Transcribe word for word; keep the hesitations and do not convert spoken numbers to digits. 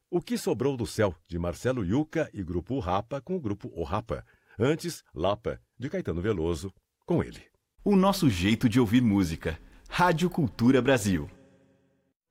O Que Sobrou do Céu, de Marcelo Yuca e Grupo Rapa, com o Grupo O Rapa. Antes, Lapa, de Caetano Veloso, com ele. O nosso jeito de ouvir música. Rádio Cultura Brasil.